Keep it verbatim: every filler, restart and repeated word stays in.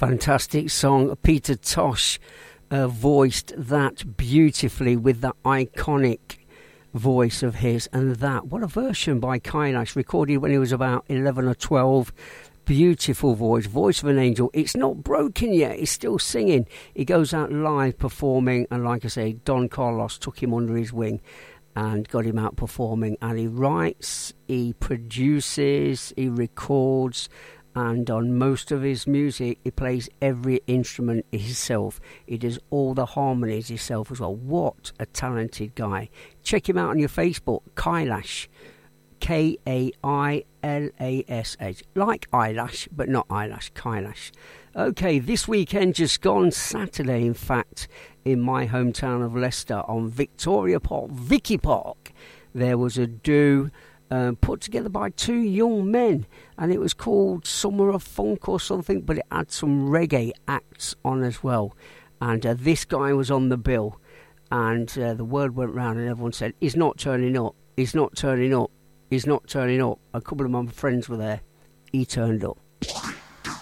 Fantastic song. Peter Tosh uh, voiced that beautifully with that iconic voice of his, and that, what a version by Kailash, recorded when he was about eleven or twelve. Beautiful voice, voice of an angel. It's not broken yet, he's still singing. He goes out live performing, and like I say, Don Carlos took him under his wing and got him out performing, and he writes, he produces, he records, and on most of his music he plays every instrument himself. He does all the harmonies himself as well. What a talented guy. Check him out on your Facebook, Kailash, K A I L A S H, like eyelash but not eyelash, Kailash. Okay, this weekend just gone, Saturday in fact, in my hometown of Leicester on Victoria Park, Vicky Park, there was a do Um, put together by two young men, and it was called Summer of Funk or something, but it had some reggae acts on as well, and uh, this guy was on the bill, and uh, the word went round and everyone said, he's not turning up, he's not turning up, he's not turning up. A couple of my friends were there, he turned up.